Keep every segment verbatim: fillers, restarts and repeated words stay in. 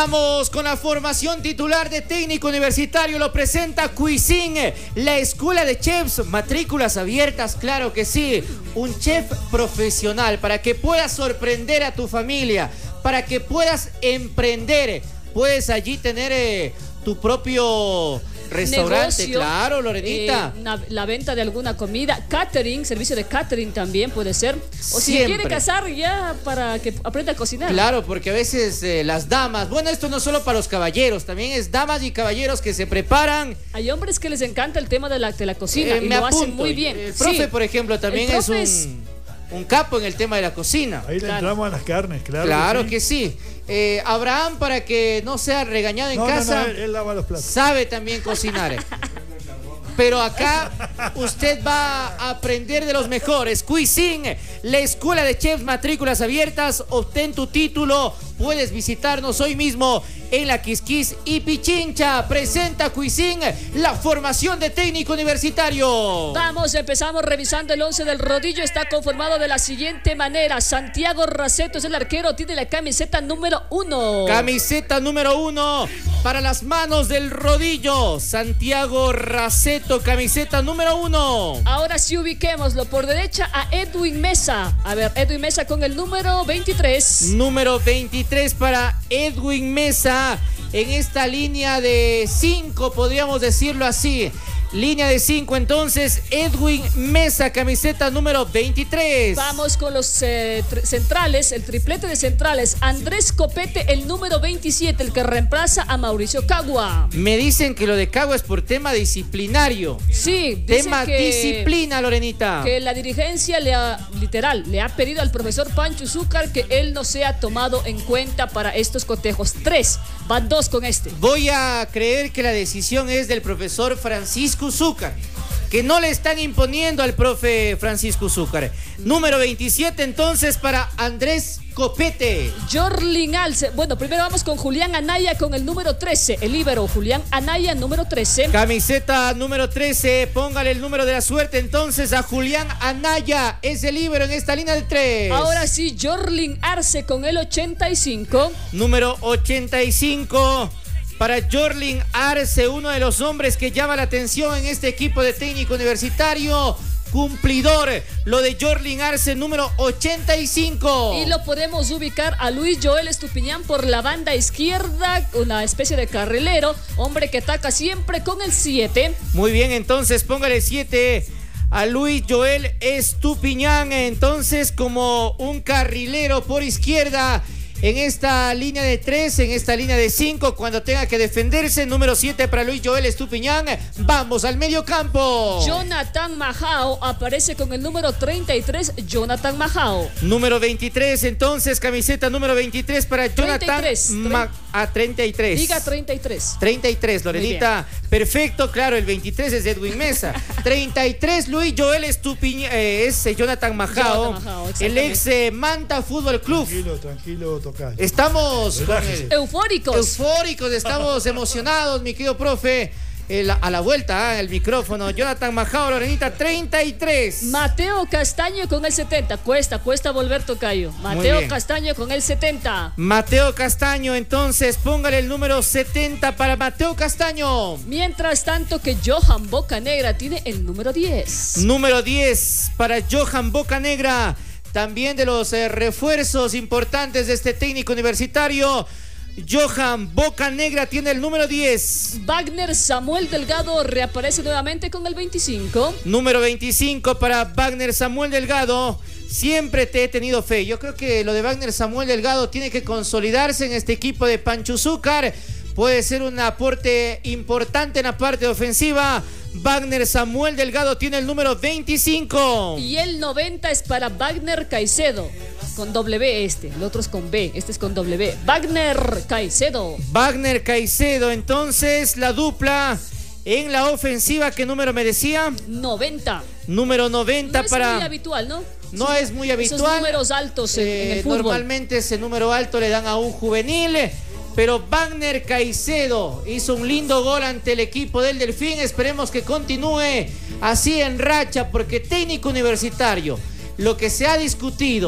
Vamos con la formación titular de técnico universitario. Lo presenta Cuisine, la escuela de chefs, matrículas abiertas, claro que sí. Un chef profesional para que puedas sorprender a tu familia, para que puedas emprender. Puedes allí tener eh, tu propio restaurante, negocio, claro, Lorenita. Eh, la, la venta de alguna comida, catering, servicio de catering también puede ser. O si Siempre. quiere casar ya para que aprenda a cocinar. Claro, porque a veces eh, las damas, bueno, esto no solo para los caballeros, también es damas y caballeros que se preparan. Hay hombres que les encanta el tema de la, de la cocina Eh, y me lo apunto. hacen muy bien. El profe, sí. por ejemplo, también es un, es... un capo en el tema de la cocina. Ahí le Claro. entramos a las carnes, claro. Claro que sí. que sí. Eh, Abraham, para que no sea regañado en No, no, casa, no, él, él lava los platos. sabe también cocinar. Pero acá usted va a aprender de los mejores. Cuisine, la escuela de chefs, matrículas abiertas. Obtén tu título. Puedes visitarnos hoy mismo en la Quisquis y Pichincha. Presenta Cuisine, la formación de técnico universitario. Vamos, empezamos revisando el once del Rodillo. Está conformado de la siguiente manera: Santiago Raceto es el arquero, tiene la camiseta número uno. Camiseta número uno para las manos del Rodillo. Santiago Raceto, camiseta número uno. Ahora sí ubiquémoslo por derecha a Edwin Mesa. A ver, Edwin Mesa con el número veintitrés. Número veintitrés para Edwin Mesa. En esta línea de cinco, podríamos decirlo así. Línea de cinco, entonces, Edwin Mesa, camiseta número veintitrés. Vamos con los eh, centrales, el triplete de centrales. Andrés Copete, el número veintisiete, el que reemplaza a Mauricio Cagua. Me dicen que lo de Cagua es por tema disciplinario. Sí, tema que, disciplina, Lorenita. Que la dirigencia le ha, literal, le ha pedido al profesor Pancho Zúcar que él no sea tomado en cuenta para estos cotejos. Tres, van dos con este. Voy a creer que la decisión es del profesor Francisco Zúcar, que no le están imponiendo al profe Francisco Zúcar. Número veintisiete entonces para Andrés Copete. Jorlin Alce. Bueno, primero vamos con Julián Anaya con el número trece, el líbero. Julián Anaya, número trece. Camiseta número trece, póngale el número de la suerte entonces a Julián Anaya, es el líbero en esta línea de tres. Ahora sí, Jorlin Arce con el ochenta y cinco. Número ochenta y cinco para Jorlin Arce, uno de los hombres que llama la atención en este equipo de técnico universitario. Cumplidor, lo de Jorlin Arce, número ochenta y cinco. Y lo podemos ubicar a Luis Joel Estupiñán por la banda izquierda, una especie de carrilero, hombre que ataca siempre con el siete. Muy bien, entonces póngale siete a Luis Joel Estupiñán, entonces como un carrilero por izquierda. En esta línea de tres, en esta línea de cinco, cuando tenga que defenderse, número siete para Luis Joel Estupiñán. Vamos al medio campo. Jonathan Majao aparece con el número treinta y tres, Jonathan Majao. Número veintitrés, entonces, camiseta número veintitrés para Jonathan. treinta y tres. Ma a treinta y tres. Diga treinta y tres. treinta y tres, Lorenita. Perfecto, claro, el veintitrés es Edwin Mesa. treinta y tres, Luis Joel Estupiñán, eh, es Jonathan Majao. Jonathan Majao, el ex eh, Manta Fútbol Club. Tranquilo, tranquilo, tocayo. Estamos con el, Eufóricos. eufóricos, estamos emocionados, mi querido profe. El, a la vuelta, ¿eh? El micrófono. Jonathan Majao, Lorenita, treinta y tres. Mateo Castaño con el setenta. Cuesta, cuesta volver, tocayo. Mateo Castaño con el setenta. Mateo Castaño, entonces, póngale el número setenta para Mateo Castaño. Mientras tanto que Johan Bocanegra tiene el número diez. Número diez para Johan Bocanegra. También de los eh, refuerzos importantes de este técnico universitario. Johan Bocanegra tiene el número diez. Wagner Samuel Delgado reaparece nuevamente con el veinticinco. Número veinticinco para Wagner Samuel Delgado. Siempre te he tenido fe. Yo creo que lo de Wagner Samuel Delgado tiene que consolidarse en este equipo de Pancho Zúcar. Puede ser un aporte importante en la parte ofensiva. Wagner Samuel Delgado tiene el número veinticinco. Y el noventa es para Wagner Caicedo. Con W este, el otro es con B, este es con W. Wagner Caicedo. Wagner Caicedo, entonces la dupla en la ofensiva. ¿Qué número me decía? noventa. Número noventa no para... No es muy habitual, ¿no? No Son es muy habitual. Esos números altos en, eh, en el fútbol. Normalmente ese número alto le dan a un juvenil. Pero Wagner Caicedo hizo un lindo gol ante el equipo del Delfín. Esperemos que continúe así en racha, porque técnico universitario, lo que se ha discutido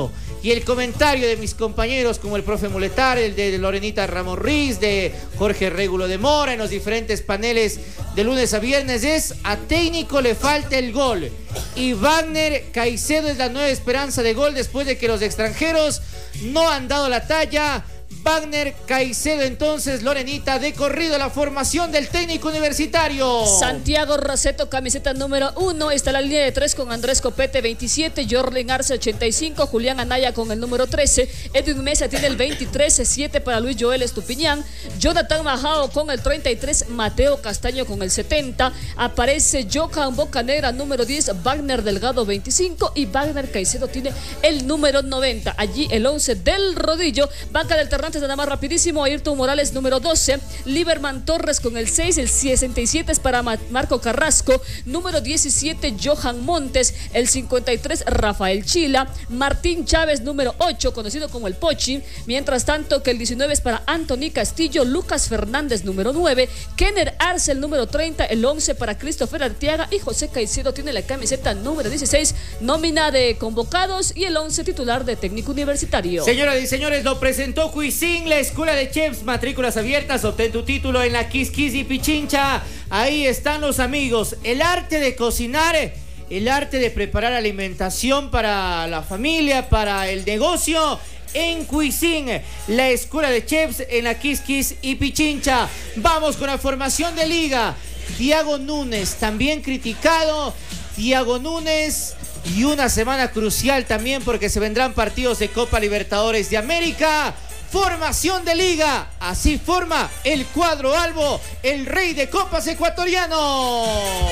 y el comentario de mis compañeros como el profe Muletar, el de Lorenita Ramos Riz, de Jorge Régulo de Mora, en los diferentes paneles de lunes a viernes es: a técnico le falta el gol. Y Wagner Caicedo es la nueva esperanza de gol después de que los extranjeros no han dado la talla. Wagner Caicedo, entonces, Lorenita, de corrido la formación del técnico universitario. Santiago Raceto, camiseta número uno. Está la línea de tres con Andrés Copete, veintisiete. Jorlen Arce, ochenta y cinco. Julián Anaya con el número trece. Edwin Mesa tiene el veintitrés. siete para Luis Joel Estupiñán. Jonathan Majao con el treinta y tres. Mateo Castaño con el setenta. Aparece Johan Bocanegra, número diez. Wagner Delgado, veinticinco. Y Wagner Caicedo tiene el número noventa. Allí el once del rodillo. Banca del Alternantes, nada más rapidísimo. Ayrton Morales, número doce. Liberman Torres con el seis. El sesenta y siete es para Marco Carrasco. Número diecisiete, Johan Montes. El cincuenta y tres, Rafael Chila. Martín Chávez, número ocho, conocido como el Pochi. Mientras tanto que el diecinueve es para Anthony Castillo. Lucas Fernández, número nueve. Kenner Arce, el número treinta. El once para Christopher Arteaga. Y José Caicedo tiene la camiseta número dieciséis. Nómina de convocados y el once titular de técnico universitario. Señoras y señores, lo presentó Cuisin, la escuela de chefs, matrículas abiertas. Obtén tu título en la Kiss Kiss y Pichincha. Ahí están los amigos. El arte de cocinar, el arte de preparar alimentación para la familia, para el negocio, en Cuisin, la escuela de chefs en la Kiss Kiss y Pichincha. Vamos con la formación de liga. Thiago Núñez, también criticado. Thiago Núñez. Y una semana crucial también porque se vendrán partidos de Copa Libertadores de América. Formación de liga. Así forma el cuadro albo, el rey de copas ecuatoriano.